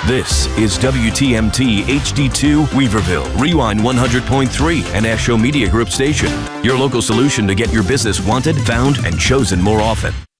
This is WTMT HD2 Weaverville, Rewind 100.3, and Asho Media Group station. Your local solution to get your business wanted, found, and chosen more often.